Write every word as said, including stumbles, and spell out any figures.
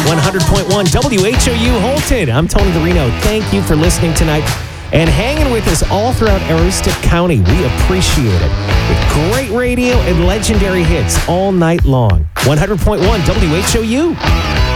one hundred point one W H O U Holton. I'm Tony Garino. Thank you for listening tonight and hanging with us all throughout Aroostook County. We appreciate it. With great radio and legendary hits all night long. one hundred point one W H O U.